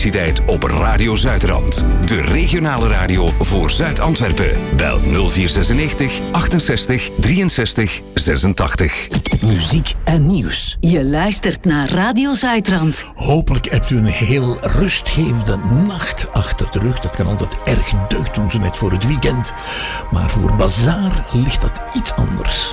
elektriciteit op Radio Zuidrand. De regionale radio voor Zuid-Antwerpen. Bel 0496 68 63 86. Muziek en nieuws. Je luistert naar Radio Zuidrand. Hopelijk hebt u een heel rustgevende nacht achter de rug. Dat kan altijd erg deugd doen, zo net voor het weekend. Maar voor Bazaar ligt dat iets anders.